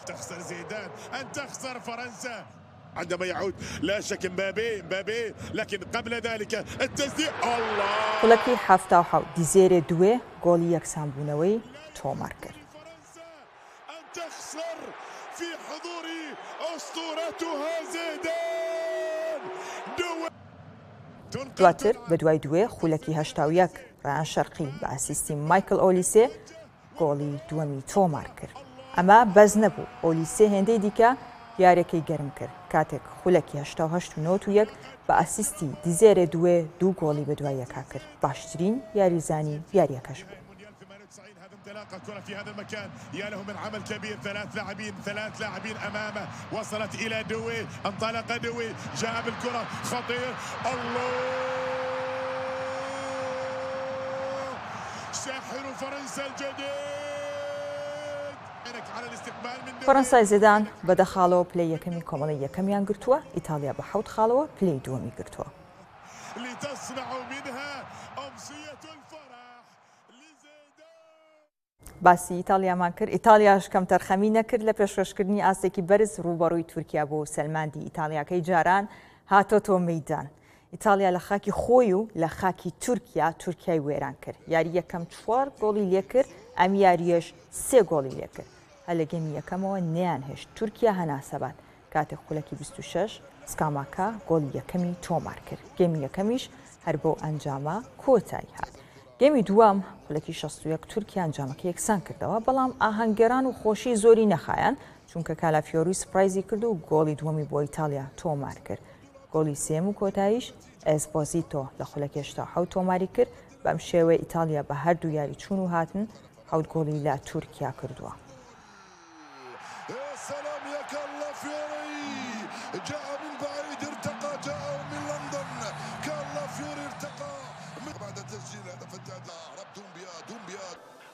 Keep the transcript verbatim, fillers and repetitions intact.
تخسر زيدان، أن تخسر فرنسا عندما يعود لا شك مبابي مبابي لكن قبل ذلك التسديد الله خولەکی هەفتا و حەوت دیزێرێ دوێ گۆڵی یەکسانبوونەوەی تۆمار کرد. أن تخسر في حضور أسطورتها زيدان. دواتر بە دوای دوێ خولەکی هەشتا و یەک ڕایان شەرقی بە ئاسیستی مایکل ئۆلیسێ گۆڵی دووەمی تۆمار کرد. ئەمە بەز نەبوو، ئۆلیسێ هێندەی دیکە یاریەکەی گەرم کرد کاتێک خولەکی هەشتا و هەشت و نۆ و یەک بە ئاسیستی دیزێرێ دوێ دوو گۆڵی بە دوای یەکا کرد. باشترین یاریزانی یاریەکەش بوو. انطلاقة كرة في هذا المكان يا له من عمل كبير. ثلاث لاعبين ثلاث لاعبين أمامه، وصلت إلى دوي، انطلق دوي، جاء بالكرة خطير. الله ساحر فرنسا الجديد على الاستقبال من دوي. فەڕەنسای زیدان بەدەخاڵەوە پلەی یەکەمی کۆمەڵی یەکەمیان گرتووە، ئیتالیا بە حەوت خاڵەوە پلەی دووەمی گرتووە. لتصنع منها أمسية الفرح. باسی ئیتالیامان کرد. ئیتالیاش کەم تەرخەمی نەکرد لە پێشکەشکردنی ئاسێکی بەرز ڕوبەڕووی تورکیا بۆ سەلماندی ئیتالیاکەی جاران هاتۆتۆ مەیدان. ئیتالیا لە خاکی خۆی و لە خاکی تورکیا تورکیای وێران کرد. یاری یەکەم چوار گۆڵی لێ کرد، ئەم یاریەش سێ گۆڵی لێ کرد. هەر لە گەمی یەکەمەوە نەیان هێشت تورکیا هەناسەبات کاتێک خولەکی بیست و شەش سکاماکا گۆڵی یەکەمی تۆمار کرد. گەمی یەکەمیش هەر بۆ ئەنجامە کۆتایی هات. گەمی دووەم خولەکی شەست و یەک تورکیا ئەنجامەکە یەکسان کردەوە، بەڵام ئاهەنگەران و خۆشی زۆری نەخایەن چونکە کالافیۆری سپرایزی کرد و گۆڵی دووەمی بۆ ئیتالیا تۆمار کرد. گۆڵی سێم و کۆتاییش ئێسپۆزیتۆ لە خولەکی هەشتا و حەوت تۆماری کرد. بەم شێوەیە ئیتالیا بە هەردوو یاری چوون و هاتن حەوت گۆڵی لە تورکیا کردووە. بعد تسجيل هدف التعادل دومبيا دومبيا